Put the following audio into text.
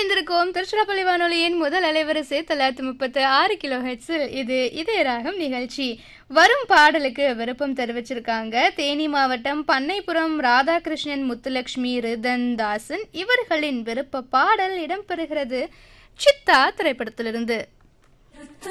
இணைந்திருக்கோம் திருச்சிராப்பள்ளி வானொலியின் முதல் அலைவரிசை 936 கிலோ ஹெட்ஸில். இது இதய ராகம் நிகழ்ச்சி. வரும் பாடலுக்கு விருப்பம் தெரிவிச்சிருக்காங்க தேனி மாவட்டம் பண்ணைப்புறம் ராதாகிருஷ்ணன், முத்துலட்சுமி, ரிதன் தாசன். இவர்களின் விருப்ப பாடல் இடம்பெறுகிறது சித்தா திரைப்படத்திலிருந்து.